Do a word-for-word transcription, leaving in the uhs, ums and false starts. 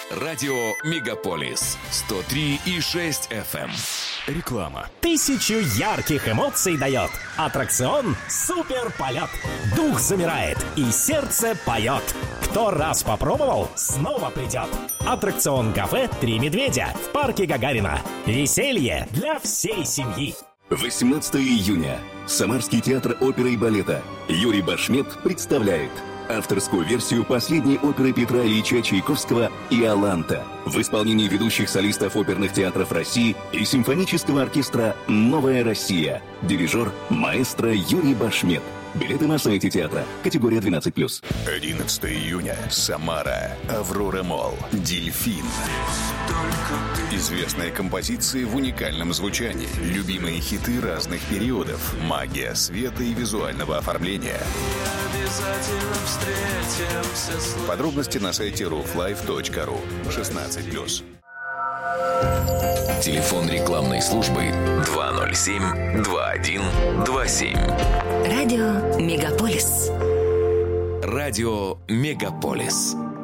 Радио Мегаполис сто три и шесть эф эм. Реклама. Тысячу ярких эмоций дает аттракцион «Супер полет». Дух замирает и сердце поет. Кто раз попробовал, снова придет. Аттракцион «Кафе Три медведя» в парке Гагарина. Веселье для всей семьи. восемнадцатого июня. Самарский театр оперы и балета Юрий Башмет представляет авторскую версию последней оперы Петра Ильича Чайковского «Иоланта» в исполнении ведущих солистов оперных театров России и симфонического оркестра «Новая Россия». Дирижер маэстро Юрий Башмет. Билеты на сайте театра. Категория двенадцать плюс. одиннадцатого июня. Самара. Аврора Молл. Дельфин. Известные композиции в уникальном звучании. Любимые хиты разных периодов. Магия света и визуального оформления. Подробности на сайте руфлайф точка ру. шестнадцать плюс. Телефон рекламной службы два ноль семь два один два семь. Радио Мегаполис. Радио Мегаполис.